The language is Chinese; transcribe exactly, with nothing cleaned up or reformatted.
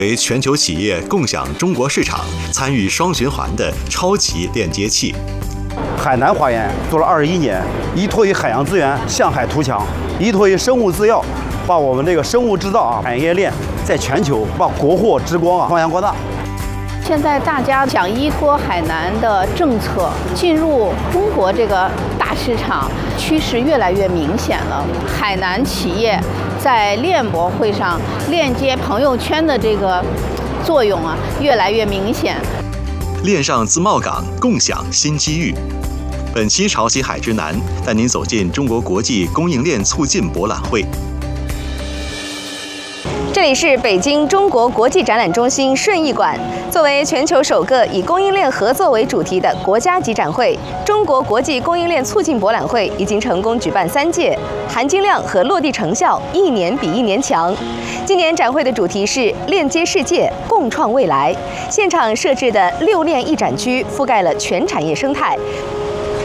为全球企业共享中国市场、参与双循环的超级链接器。 海南花园做了二十一年，依托于海洋资源向海图强，依托于生物制药，把我们这个生物制造啊产业链在全球把国货之光啊发扬光大。 现在大家想依托海南的政策进入中国这个大市场，趋势越来越明显了。海南企业在链博会上链接朋友圈的这个作用啊，越来越明显。 链上自贸港，共享新机遇。本期潮汐海之南带您走进中国国际供应链促进博览会。 这里是北京中国国际展览中心顺义馆。作为全球首个以供应链合作为主题的国家级展会，中国国际供应链促进博览会已经成功举办三届，含金量和落地成效一年比一年强。今年展会的主题是链接世界，共创未来。现场设置的六链一展区覆盖了全产业生态，